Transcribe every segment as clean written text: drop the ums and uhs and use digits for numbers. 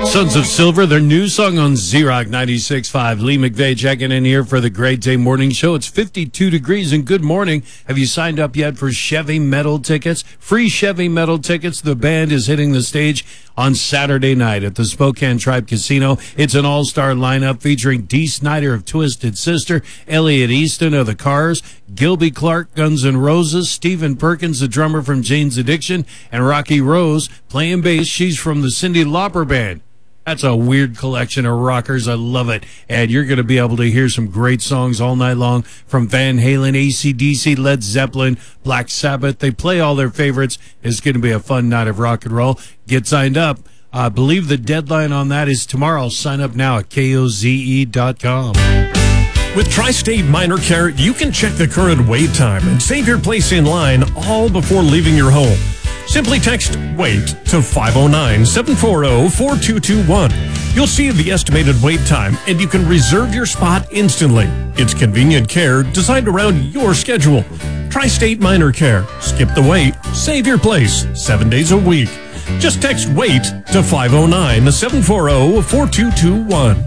Sons of Silver, their new song on Z-Rock 96.5. Lee McVeigh checking in here for the Great Day Morning Show. It's 52 degrees and good morning. Have you signed up yet for Chevy Metal tickets? Free Chevy Metal tickets. The band is hitting the stage on Saturday night at the Spokane Tribe Casino. It's an all-star lineup featuring Dee Snider of Twisted Sister, Elliot Easton of The Cars, Gilby Clarke, Guns N' Roses, Stephen Perkins, the drummer from Jane's Addiction, and Rocky Rose playing bass. She's from the Cyndi Lauper Band. That's a weird collection of rockers. I love it. And you're going to be able to hear some great songs all night long from Van Halen, AC/DC, Led Zeppelin, Black Sabbath. They play all their favorites. It's going to be a fun night of rock and roll. Get signed up. I believe the deadline on that is tomorrow. Sign up now at KOZE.com. With Tri-State Minor Care, you can check the current wait time and save your place in line all before leaving your home. Simply text WAIT to 509-740-4221. You'll see the estimated wait time, and you can reserve your spot instantly. It's convenient care designed around your schedule. Tri-State Minor Care. Skip the wait. Save your place 7 days a week. Just text WAIT to 509-740-4221.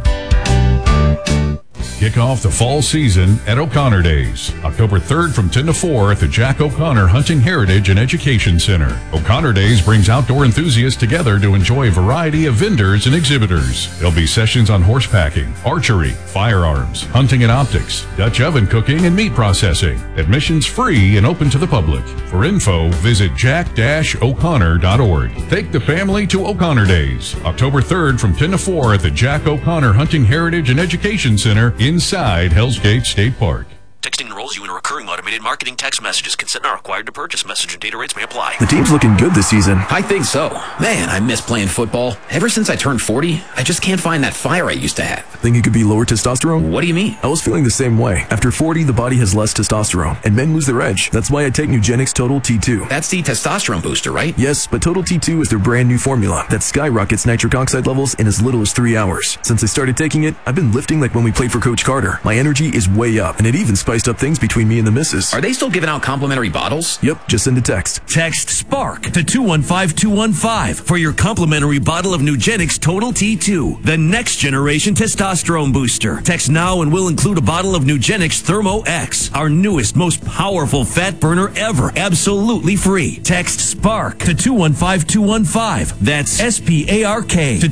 Kick off the fall season at O'Connor Days, October 3rd from 10 to 4 at the Jack O'Connor Hunting Heritage and Education Center. O'Connor Days brings outdoor enthusiasts together to enjoy a variety of vendors and exhibitors. There'll be sessions on horsepacking, archery, firearms, hunting and optics, Dutch oven cooking, and meat processing. Admission's free and open to the public. For info, visit jack-o'connor.org. Take the family to O'Connor Days, October 3rd from 10 to 4 at the Jack O'Connor Hunting Heritage and Education Center inside Hell's Gate State Park. Texting enrolls you in a recurring automated marketing text messages. Consent not required to purchase. Message and data rates may apply. The team's looking good this season. I think so. Man, I miss playing football. Ever since I turned 40, I just can't find that fire I used to have. Think it could be lower testosterone? What do you mean? I was feeling the same way. After 40, the body has less testosterone, and men lose their edge. That's why I take Nugenix Total T2. That's the testosterone booster, right? Yes, but Total T2 is their brand new formula that skyrockets nitric oxide levels in as little as 3 hours. Since I started taking it, I've been lifting like when we played for Coach Carter. My energy is way up, and it even spiced up things between me and the missus. Are they still giving out complimentary bottles? Yep, just send a text. Text SPARK to 215-215 for your complimentary bottle of Nugenix Total T2, the next generation testosterone booster. Text now and we'll include a bottle of Nugenix Thermo X, our newest, most powerful fat burner ever, absolutely free. Text SPARK to 215-215. That's SPARK to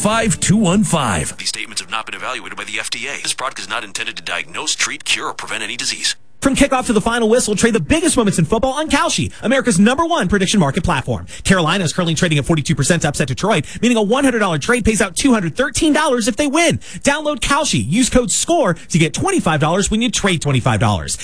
215-215. These statements have not been evaluated by the FDA. This product is not intended to diagnose, treat, cure, or prevent any disease. From kickoff to the final whistle, trade the biggest moments in football on Kalshi, America's #1 prediction market platform. Carolina is currently trading at 42% to upset Detroit, meaning a $100 trade pays out $213 if they win. Download Kalshi. Use code SCORE to get $25 when you trade $25.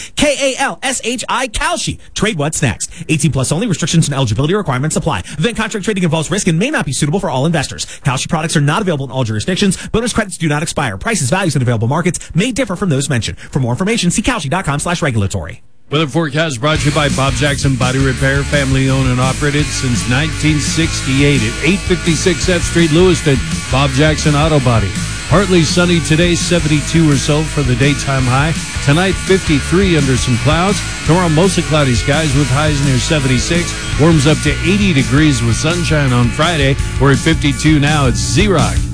KALSHI Kalshi. Trade what's next. 18 plus only. Restrictions and eligibility requirements apply. Event contract trading involves risk and may not be suitable for all investors. Kalshi products are not available in all jurisdictions. Bonus credits do not expire. Prices, values, and available markets may differ from those mentioned. For more information, see Kalshi.com/regulatory. Weather forecast brought to you by Bob Jackson Body Repair, family owned and operated since 1968 at 856 F Street, Lewiston. Bob Jackson Auto Body. Partly sunny today, 72 or so for the daytime high. Tonight, 53 under some clouds. Tomorrow, mostly cloudy skies with highs near 76. Warms up to 80 degrees with sunshine on Friday. We're at 52 now. It's Z-Rock.